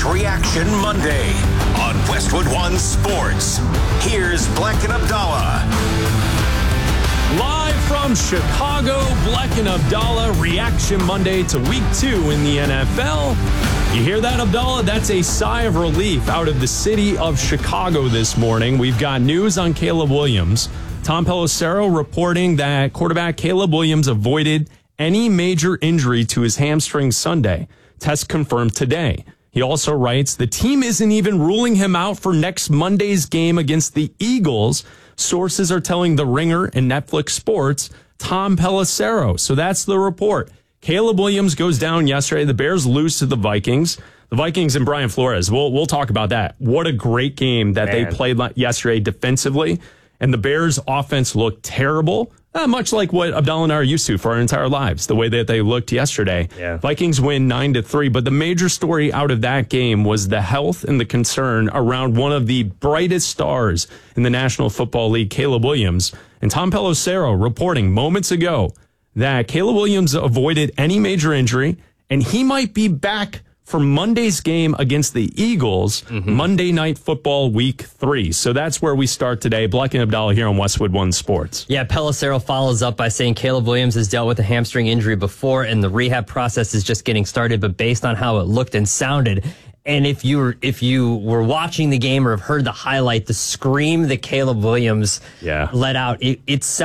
Reaction Monday on Westwood One Sports. Here's Bleck and Abdallah. Live from Chicago, Bleck and Abdallah, Reaction Monday to Week 2 in the NFL. You hear that, Abdallah? That's a sigh of relief out of the city of Chicago this morning. We've got news on Caleb Williams. Tom Pelissero reporting that quarterback Caleb Williams avoided any major injury to his hamstring Sunday. Test confirmed today. He also writes, the team isn't even ruling him out for next Monday's game against the Eagles. Sources are telling The Ringer and Netflix Sports, Tom Pelissero. So that's the report. Caleb Williams goes down yesterday. The Bears lose to the Vikings. The Vikings and Brian Flores. We'll talk about that. What a great game that they played yesterday defensively. And the Bears' offense looked terrible. Much like what Abdallah and I are used to for our entire lives, the way that they looked yesterday. Yeah. Vikings win 9-3, but the major story out of that game was the health and the concern around one of the brightest stars in the National Football League, Caleb Williams. And Tom Pelissero reporting moments ago that Caleb Williams avoided any major injury, and he might be back for Monday's game against the Eagles, Monday Night Football Week 3. So that's where we start today. Bleck and Abdallah here on Westwood One Sports. Yeah, Pelissero follows up by saying Caleb Williams has dealt with a hamstring injury before, and the rehab process is just getting started. But based on how it looked and sounded, and if you were watching the game or have heard the highlight, the scream that Caleb Williams let out, it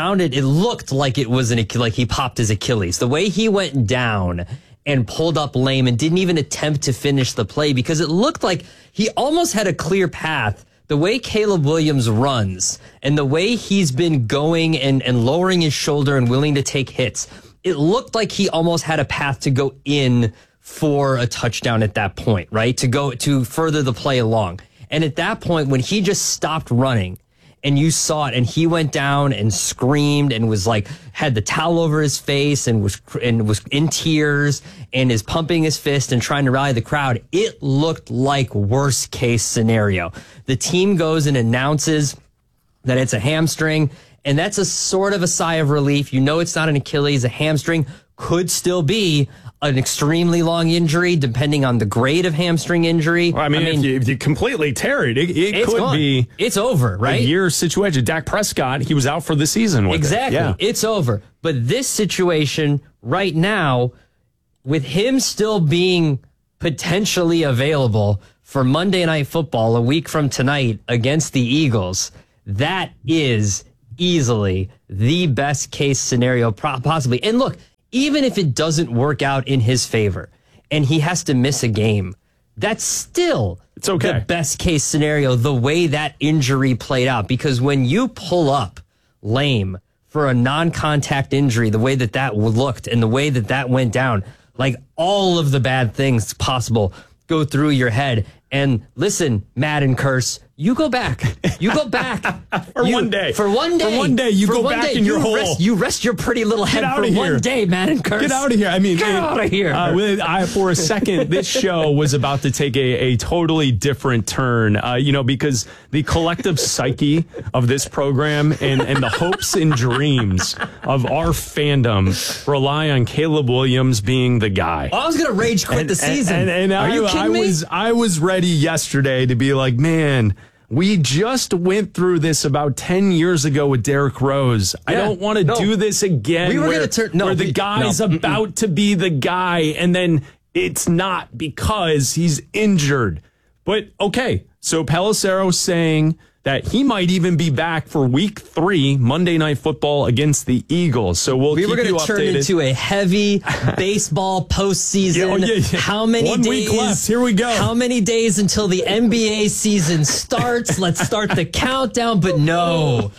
looked like it was like he popped his Achilles. The way he went down and pulled up lame and didn't even attempt to finish the play because it looked like he almost had a clear path. The way Caleb Williams runs and the way he's been going and lowering his shoulder and willing to take hits, it looked like he almost had a path to go in for a touchdown at that point, right? To further the play along. And at that point, when he just stopped running, and you saw it, and he went down and screamed and was like, had the towel over his face and was in tears and is pumping his fist and trying to rally the crowd. It looked like worst case scenario. The team goes and announces that it's a hamstring, and that's a sort of a sigh of relief. You know, it's not an Achilles. A hamstring could still be an extremely long injury, depending on the grade of hamstring injury. Well, I mean, if you completely tear it, it could gone. It's over, right? A year situation. Dak Prescott, he was out for the season with exactly. it. Yeah. It's over. But this situation right now, with him still being potentially available for Monday Night Football a week from tonight against the Eagles, that is easily the best case scenario possibly. And look, even if it doesn't work out in his favor and he has to miss a game, that's still the best case scenario, the way that injury played out. Because when you pull up lame for a non-contact injury, the way that looked and the way that went down, like all of the bad things possible go through your head. And listen, Madden curse, you go back. You go back. For one day. For one day. For one day, you go back in your hole. You rest your pretty little head for one day, Madden curse. Get out of here. I mean, get out of here. For a second, this show was about to take a totally different turn, because the collective psyche of this program and the hopes and dreams of our fandom rely on Caleb Williams being the guy. I was going to rage quit the season. Are you kidding me? I was ready yesterday to be like, man, we just went through this about 10 years ago with Derrick Rose. I don't want to do this again. We were going to turn where the guy's about to be the guy, and then it's not because he's injured. But okay, so Pelissero saying that he might even be back for Week 3, Monday Night Football against the Eagles. So we were going to turn into a heavy baseball postseason. Yeah. How many 1 days? Week left. Here we go. How many days until the NBA season starts? Let's start the countdown. But no.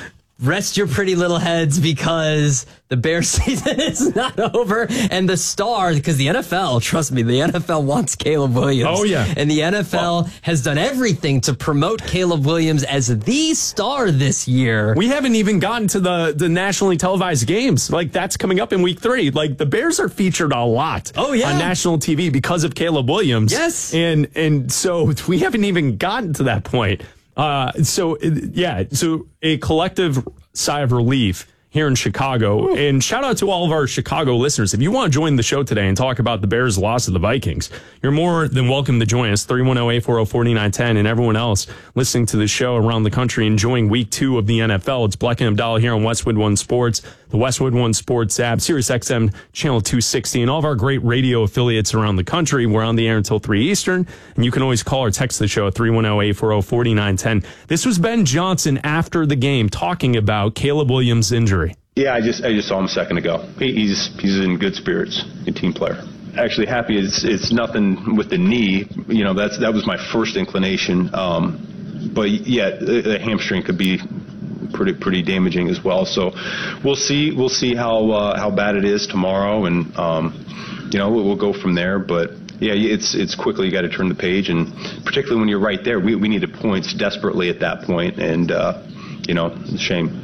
Rest your pretty little heads, because the Bears season is not over. And the star, because the NFL, trust me, the NFL wants Caleb Williams. Oh, yeah. And the NFL has done everything to promote Caleb Williams as the star this year. We haven't even gotten to the nationally televised games. Like, that's coming up in Week 3. Like, the Bears are featured a lot on national TV because of Caleb Williams. Yes. And so we haven't even gotten to that point. So a collective sigh of relief here in Chicago. And shout out to all of our Chicago listeners. If you want to join the show today and talk about the Bears' loss to the Vikings, you're more than welcome to join us. 310-840-4910, and everyone else listening to the show around the country enjoying week 2 of the NFL. It's Bleck and Abdallah here on Westwood One Sports, the Westwood One Sports app, Sirius XM channel 260, and all of our great radio affiliates around the country. We're on the air until 3 Eastern, and you can always call or text the show at 310-840-4910. This was Ben Johnson after the game talking about Caleb Williams' injury. Yeah, I just saw him a second ago. He's in good spirits, good team player. Actually happy. It's nothing with the knee. You know, that was my first inclination. But yeah, the hamstring could be pretty damaging as well. So we'll see how bad it is tomorrow, and you know, we'll go from there. But yeah, it's quickly you got to turn the page, and particularly when you're right there, we needed points desperately at that point, and you know, it's a shame.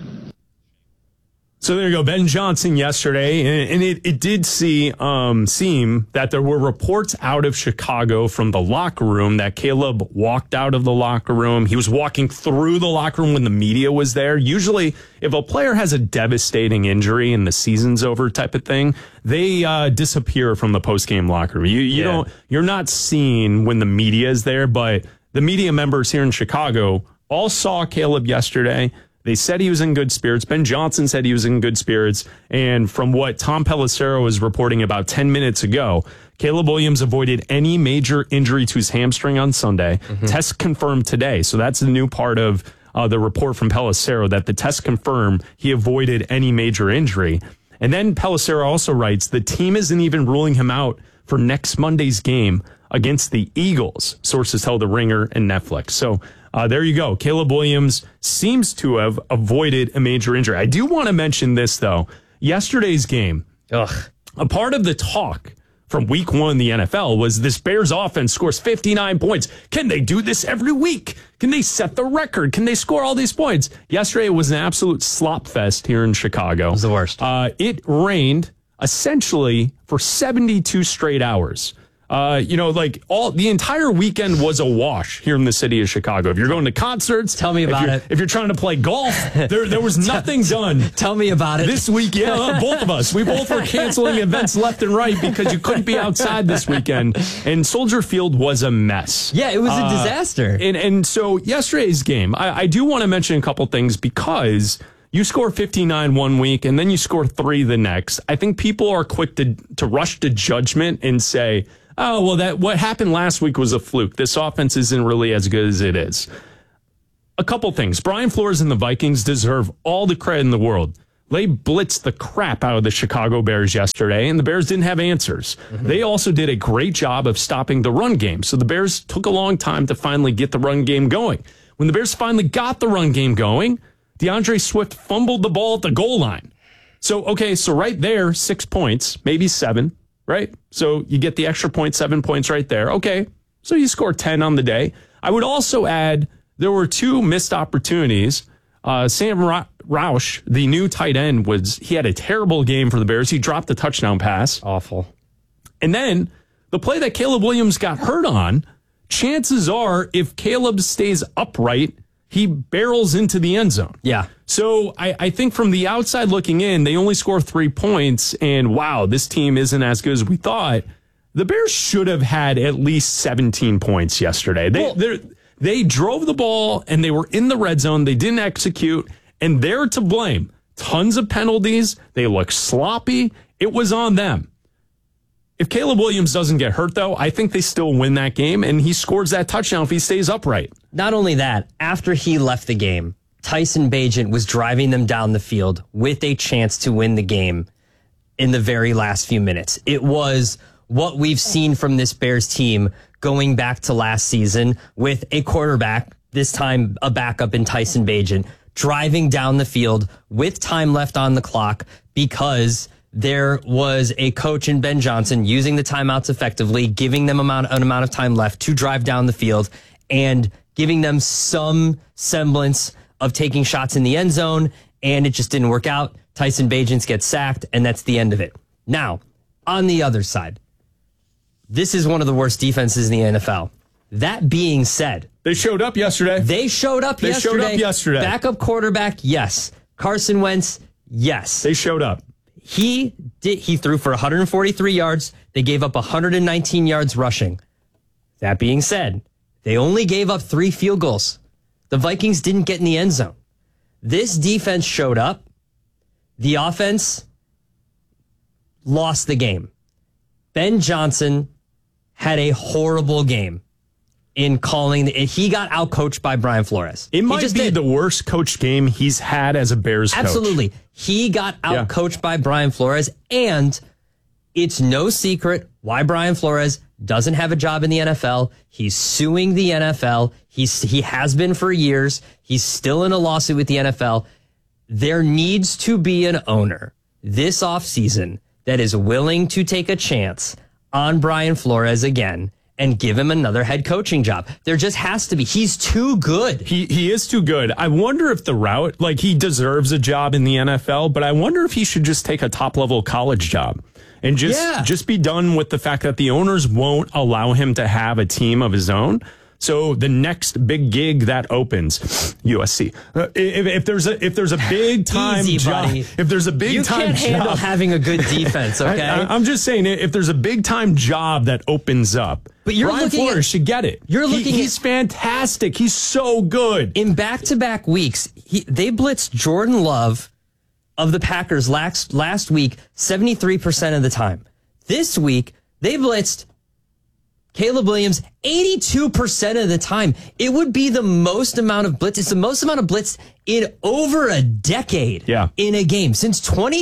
So there you go, Ben Johnson yesterday, and it did seem that there were reports out of Chicago from the locker room that Caleb walked out of the locker room. He was walking through the locker room when the media was there. Usually, if a player has a devastating injury and the season's over type of thing, they disappear from the post-game locker room. You're not seen when the media is there, but the media members here in Chicago all saw Caleb yesterday. They said he was in good spirits. Ben Johnson said he was in good spirits. And from what Tom Pelissero was reporting about 10 minutes ago, Caleb Williams avoided any major injury to his hamstring on Sunday. Test confirmed today. So that's the new part of the report from Pelissero, that the test confirmed he avoided any major injury. And then Pelissero also writes, the team isn't even ruling him out for next Monday's game against the Eagles, sources tell The Ringer and Netflix. So there you go. Caleb Williams seems to have avoided a major injury. I do want to mention this, though. Yesterday's game, a part of the talk from week 1 in the NFL was this Bears offense scores 59 points. Can they do this every week? Can they set the record? Can they score all these points? Yesterday was an absolute slop fest here in Chicago. It was the worst. It rained essentially for 72 straight hours. The entire weekend was a wash here in the city of Chicago. If you're going to concerts, tell me about it. If you're trying to play golf, there was nothing done. Tell me about it. This week, both of us. We both were canceling events left and right because you couldn't be outside this weekend. And Soldier Field was a mess. Yeah, it was a disaster. And so yesterday's game, I do want to mention a couple things because you score 59 one week and then you score 3 the next. I think people are quick to rush to judgment and say, oh, well, what happened last week was a fluke. This offense isn't really as good as it is. A couple things. Brian Flores and the Vikings deserve all the credit in the world. They blitzed the crap out of the Chicago Bears yesterday, and the Bears didn't have answers. They also did a great job of stopping the run game. So the Bears took a long time to finally get the run game going. When the Bears finally got the run game going, DeAndre Swift fumbled the ball at the goal line. So right there, 6 points, maybe 7. Right? So you get the extra point, 7 points right there. Okay. So you score 10 on the day. I would also add there were 2 missed opportunities. Sam Roush, the new tight end, he had a terrible game for the Bears. He dropped the touchdown pass. Awful. And then the play that Caleb Williams got hurt on, chances are if Caleb stays upright, he barrels into the end zone. Yeah. So I think from the outside looking in, they only score 3 points, and wow, this team isn't as good as we thought. The Bears should have had at least 17 points yesterday. They drove the ball, and they were in the red zone. They didn't execute, and they're to blame. Tons of penalties. They look sloppy. It was on them. If Caleb Williams doesn't get hurt, though, I think they still win that game, and he scores that touchdown if he stays upright. Not only that, after he left the game, Tyson Bagent was driving them down the field with a chance to win the game in the very last few minutes. It was what we've seen from this Bears team going back to last season with a quarterback, this time a backup in Tyson Bagent, driving down the field with time left on the clock because there was a coach in Ben Johnson using the timeouts effectively, giving them an amount of time left to drive down the field and giving them some semblance of taking shots in the end zone, and it just didn't work out. Tyson Bagent gets sacked, and that's the end of it. Now, on the other side, this is one of the worst defenses in the NFL. That being said, they showed up yesterday. Backup quarterback, yes. Carson Wentz Yes. They showed up. He threw for 143 yards. They gave up 119 yards rushing. That being said, they only gave up 3 field goals. The Vikings didn't get in the end zone. This defense showed up. The offense lost the game. Ben Johnson had a horrible game in calling. He got outcoached by Brian Flores. It might be the worst coach game he's had as a Bears coach. Absolutely. He got outcoached by Brian Flores, and it's no secret why Brian Flores doesn't have a job in the NFL. He's suing the NFL. He has been for years. He's still in a lawsuit with the NFL. There needs to be an owner this offseason that is willing to take a chance on Brian Flores again and give him another head coaching job. There just has to be. He's too good. He is too good. I wonder if the route, like, he deserves a job in the NFL, but I wonder if he should just take a top-level college job and just be done with the fact that the owners won't allow him to have a team of his own. So the next big gig that opens, USC. If there's a big time job, if there's a big time job, you can't handle having a good defense. Okay, I'm just saying, if there's a big time job that opens up, but Brian Flores should get it. He's fantastic. He's so good. In back-to-back weeks, they blitzed Jordan Love of the Packers last week 73% of the time. This week they blitzed Caleb Williams 82% of the time. It would be the most amount of blitz. It's the most amount of blitz in over a decade in a game since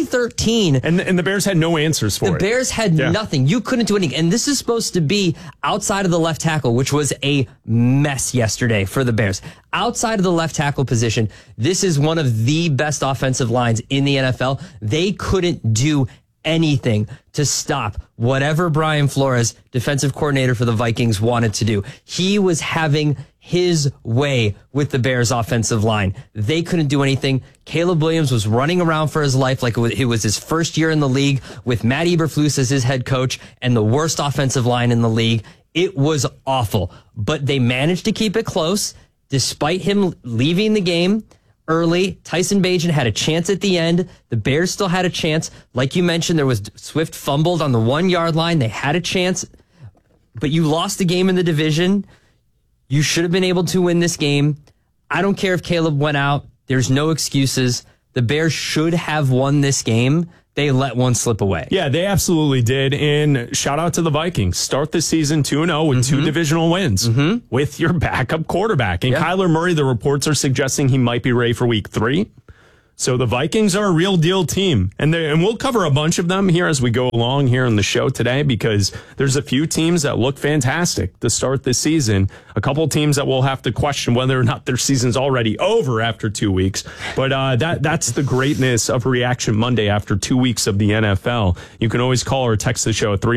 2013. And the Bears had no answers for it. The Bears had nothing. You couldn't do anything. And this is supposed to be outside of the left tackle, which was a mess yesterday for the Bears. Outside of the left tackle position, this is one of the best offensive lines in the NFL. They couldn't do anything to stop whatever Brian Flores, defensive coordinator for the Vikings, wanted to do. He was having his way with the Bears offensive line. They couldn't do anything. Caleb Williams was running around for his life like it was his first year in the league with Matt Eberflus as his head coach and the worst offensive line in the league. It was awful, but they managed to keep it close despite him leaving the game early. Tyson Bagent had a chance at the end. The Bears still had a chance. Like you mentioned, there was Swift fumbled on the 1 yard line. They had a chance, but you lost the game in the division. You should have been able to win this game. I don't care if Caleb went out. There's no excuses. The Bears should have won this game. They let one slip away. Yeah, they absolutely did. And shout out to the Vikings. Start the season 2-0 with 2 divisional wins with your backup quarterback. And Kyler Murray, the reports are suggesting he might be ready for week 3. So the Vikings are a real deal team. And we'll cover a bunch of them here as we go along here in the show today, because there's a few teams that look fantastic to start this season. A couple teams that we'll have to question whether or not their season's already over after 2 weeks. But that's the greatness of Reaction Monday after 2 weeks of the NFL. You can always call or text the show at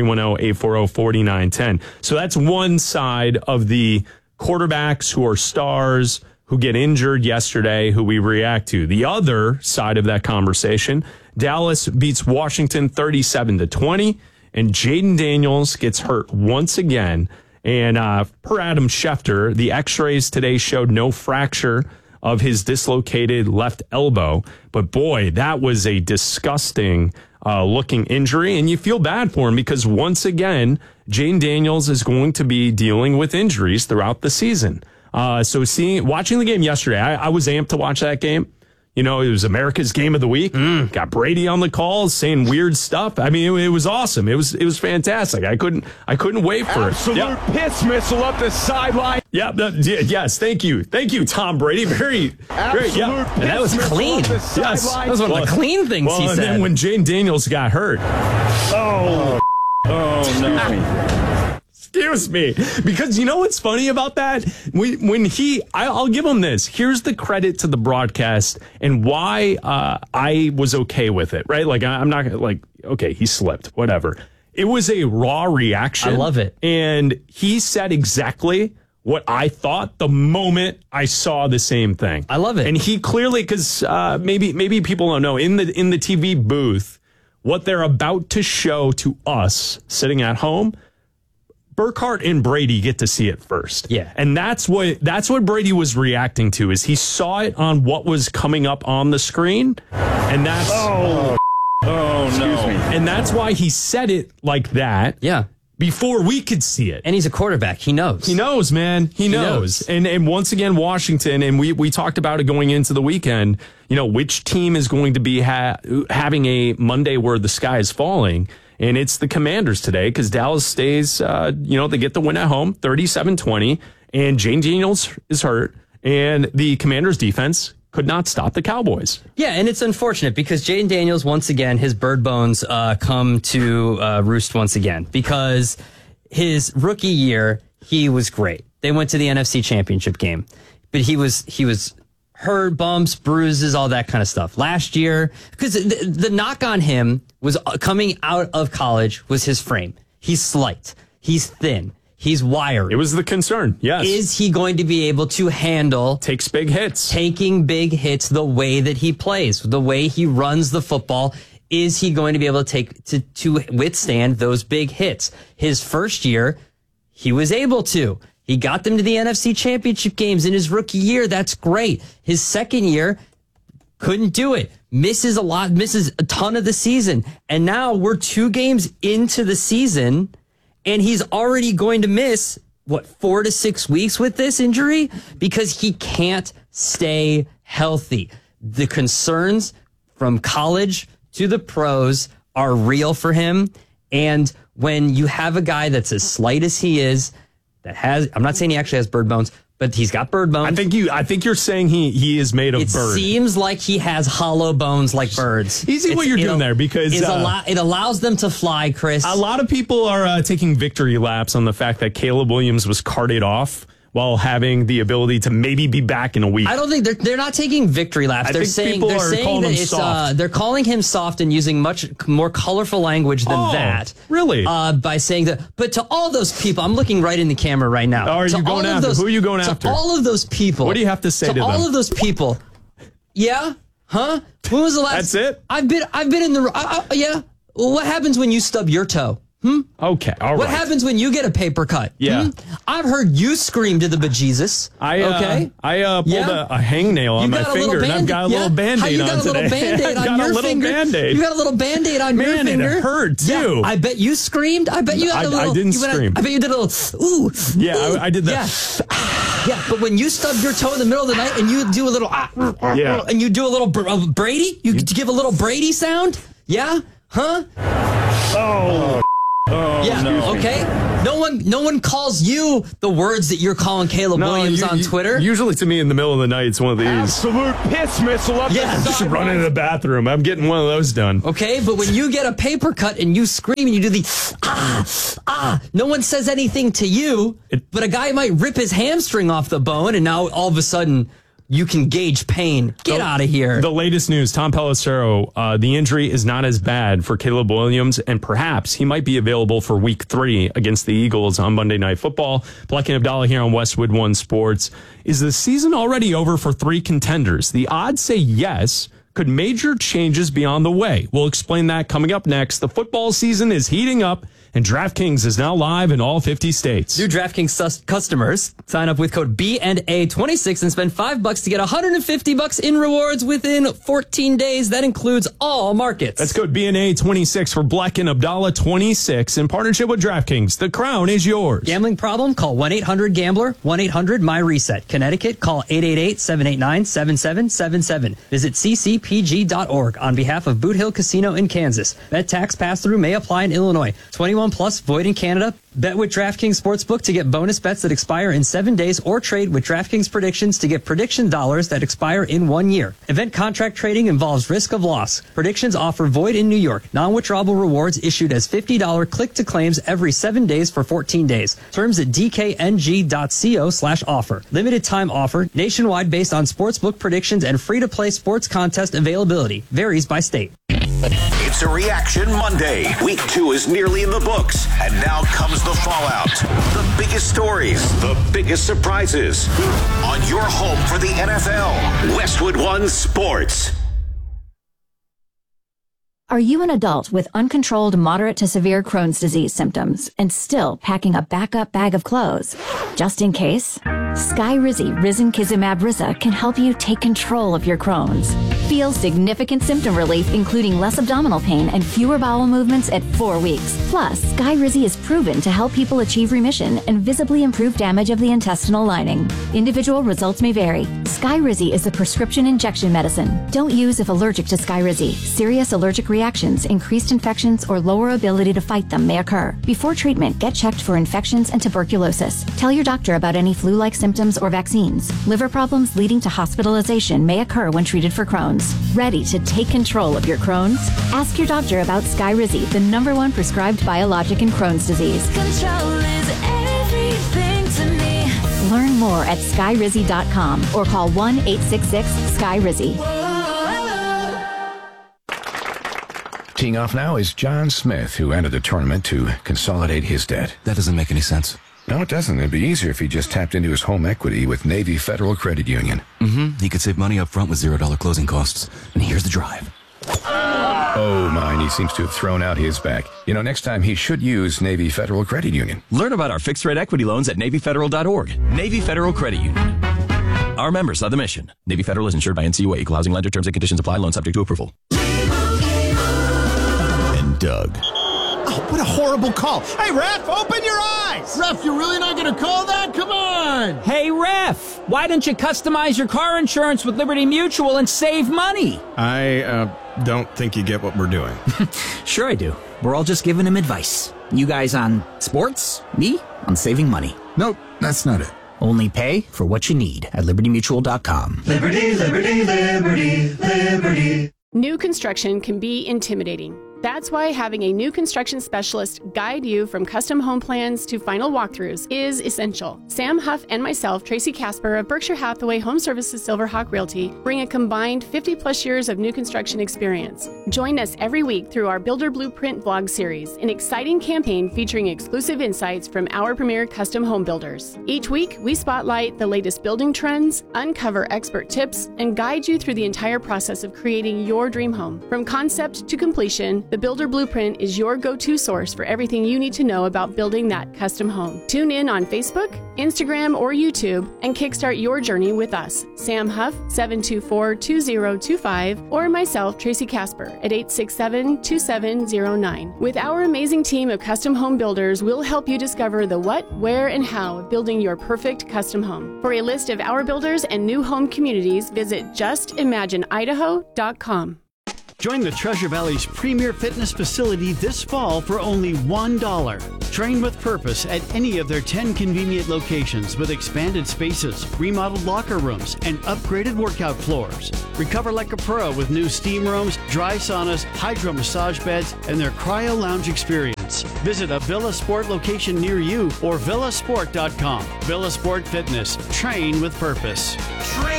310-840-4910. So that's one side of the quarterbacks who are stars, who get injured yesterday, who we react to. The other side of that conversation, Dallas beats Washington 37-20, and Jaden Daniels gets hurt once again. And per Adam Schefter, the x-rays today showed no fracture of his dislocated left elbow. But boy, that was a disgusting looking injury. And you feel bad for him because once again, Jaden Daniels is going to be dealing with injuries throughout the season. So watching the game yesterday, I was amped to watch that game. You know, it was America's game of the week. Got Brady on the call saying weird stuff. I mean, it was awesome. It was fantastic. I couldn't wait for Absolute piss missile up the sideline. Yes. Thank you, Tom Brady. Very. And that was clean. Yes, that was one of the clean things he said. And then when Jaden Daniels got hurt, oh no. Excuse me. Because you know what's funny about that? I'll give him this. Here's the credit to the broadcast and why I was okay with it, right? Like, I'm not like, okay, he slipped, whatever. It was a raw reaction. I love it. And he said exactly what I thought the moment I saw the same thing. I love it. And he clearly, because maybe people don't know, in the TV booth, what they're about to show to us sitting at home, Burkhardt and Brady get to see it first. Yeah. And that's what Brady was reacting to, is he saw it on what was coming up on the screen. And that's Excuse me. and that's why he said it like that. Yeah. Before we could see it. And he's a quarterback. He knows. He knows, man. He knows. And once again, Washington, and we talked about it going into the weekend, which team is going to be having a Monday where the sky is falling. And it's the Commanders today because Dallas stays, they get the win at home, 37-20. And Jane Daniels is hurt. And the Commanders defense could not stop the Cowboys. Yeah, and it's unfortunate because Jaden Daniels, once again, his bird bones come to roost once again because his rookie year, he was great. They went to the NFC Championship game, but he was hurt, bumps, bruises, all that kind of stuff. Last year, because the knock on him was coming out of college was his frame. He's slight. He's thin. He's wiry. It was the concern, yes. Is he going to be able to handle takes big hits, taking big hits the way that he plays, the way he runs the football? Is he going to be able to withstand those big hits? His first year, he was able to. He got them to the NFC Championship games in his rookie year. That's great. His second year, couldn't do it. Misses a ton of the season. And now we're 2 games into the season, and he's already going to miss, 4 to 6 weeks with this injury? Because he can't stay healthy. The concerns from college to the pros are real for him. And when you have a guy that's as slight as he is, I'm not saying he actually has bird bones, but he's got bird bones. I think you're saying he is made of bird. It seems like he has hollow bones like birds. Easy what you're doing there because it allows them to fly, Chris. A lot of people are taking victory laps on the fact that Caleb Williams was carted off while having the ability to maybe be back in a week. I don't think they're not taking victory laps. They're saying that it's soft. They're calling him soft and using much more colorful language than that. Really? By saying that. But to all those people, I'm looking right in the camera right now. Are you going after? Who are you going after? To all of those people. What do you have to say to them? all of those people. Yeah? Huh? When was the last? That's it? I've been in the yeah. Well, what happens when you stub your toe? Okay, all right. What happens when you get a paper cut? Yeah. I've heard you scream to the bejesus. I pulled a hangnail on my finger, and I've got a little Band-Aid on today. You got a little Band-Aid on your finger. You got a little Band-Aid on your finger. Man, it hurt, too. Yeah, I bet you screamed. I bet you had a little... I didn't scream. I bet you did a little... Ooh. Yeah, ooh, I did that. Yeah, but when you stub your toe in the middle of the night and you do a little... And you do a little Brady? You give a little Brady sound? Yeah? Huh? Yeah. No. Okay. No one calls you the words that you're calling Caleb Williams on Twitter. Usually, to me, in the middle of the night, it's one of these. Absolute piss missile up the You should run into the bathroom. I'm getting one of those done. Okay, but when you get a paper cut and you scream and you do the no one says anything to you, but a guy might rip his hamstring off the bone, and now all of a sudden you can gauge pain. Get out of here. The latest news, Tom Pelissero, the injury is not as bad for Caleb Williams, and perhaps he might be available for week 3 against the Eagles on Monday Night Football. Black and Abdallah here on Westwood One Sports. Is the season already over for 3 contenders? The odds say yes. Could major changes be on the way? We'll explain that coming up next. The football season is heating up, and DraftKings is now live in all 50 states. New DraftKings customers sign up with code BNA26 and spend $5 to get $150 in rewards within 14 days. That includes all markets. That's code BNA26 for Black and Abdallah 26 in partnership with DraftKings. The crown is yours. Gambling problem? Call 1-800-GAMBLER, 1-800-MY-RESET. Connecticut, call 888-789-7777. Visit ccpg.org on behalf of Boot Hill Casino in Kansas. Bet tax pass-through may apply in Illinois. 21 plus, void in Canada. Bet with DraftKings Sportsbook to get bonus bets that expire in 7 days, or trade with DraftKings Predictions to get prediction dollars that expire in 1 year. Event contract trading involves risk of loss. Predictions offer void in New York. Non-withdrawable rewards issued as $50 click-to-claims every 7 days for 14 days. Terms at dkng.co/offer. Limited time offer. Nationwide based on sportsbook predictions and free-to-play sports contest availability. Varies by state. It's a Reaction Monday. Week 2 is nearly in the books, and now comes the fallout. The biggest stories, the biggest surprises. On your home for the NFL, Westwood One Sports. Are you an adult with uncontrolled moderate to severe Crohn's disease symptoms and still packing a backup bag of clothes? Just in case, Skyrizi Risankizumab Riza can help you take control of your Crohn's. Feel significant symptom relief, including less abdominal pain and fewer bowel movements at 4 weeks. Plus, Skyrizi is proven to help people achieve remission and visibly improve damage of the intestinal lining. Individual results may vary. Skyrizi is a prescription injection medicine. Don't use if allergic to Skyrizi. Serious allergic reactions, increased infections, or lower ability to fight them may occur. Before treatment, get checked for infections and tuberculosis. Tell your doctor about any flu-like symptoms or vaccines. Liver problems leading to hospitalization may occur when treated for Crohn's. Ready to take control of your Crohn's? Ask your doctor about Skyrizi, the #1 prescribed biologic in Crohn's disease. Control is everything to me. Learn more at skyrizi.com or call 1-866-SKYRIZI. Teeing off now is John Smith, who entered the tournament to consolidate his debt. That doesn't make any sense. No, it doesn't. It'd be easier if he just tapped into his home equity with Navy Federal Credit Union. He could save money up front with $0 closing costs. And here's the drive. Oh, mine. He seems to have thrown out his back. You know, next time he should use Navy Federal Credit Union. Learn about our fixed-rate equity loans at NavyFederal.org. Navy Federal Credit Union. Our members are the mission. Navy Federal is insured by NCUA. Equal housing lender. Terms and conditions apply. Loan subject to approval. And Doug. Oh, what a horrible call. Hey, Ref, open your eyes. Ref, you're really not going to call that? Come on. Hey, Ref, why don't you customize your car insurance with Liberty Mutual and save money? I don't think you get what we're doing. Sure I do. We're all just giving him advice. You guys on sports, me on saving money. Nope, that's not it. Only pay for what you need at libertymutual.com. Liberty, liberty, liberty, liberty. New construction can be intimidating. That's why having a new construction specialist guide you from custom home plans to final walkthroughs is essential. Sam Huff and myself, Tracy Casper of Berkshire Hathaway Home Services Silverhawk Realty, bring a combined 50-plus years of new construction experience. Join us every week through our Builder Blueprint vlog series, an exciting campaign featuring exclusive insights from our premier custom home builders. Each week, we spotlight the latest building trends, uncover expert tips, and guide you through the entire process of creating your dream home. From concept to completion, the Builder Blueprint is your go-to source for everything you need to know about building that custom home. Tune in on Facebook, Instagram, or YouTube and kickstart your journey with us. Sam Huff, 724-2025, or myself, Tracy Casper, at 867-2709. With our amazing team of custom home builders, we'll help you discover the what, where, and how of building your perfect custom home. For a list of our builders and new home communities, visit justimagineidaho.com. Join the Treasure Valley's premier fitness facility this fall for only $1. Train with purpose at any of their 10 convenient locations with expanded spaces, remodeled locker rooms, and upgraded workout floors. Recover like a pro with new steam rooms, dry saunas, hydro massage beds, and their cryo lounge experience. Visit a Villa Sport location near you or villasport.com. Villa Sport Fitness. Train with purpose.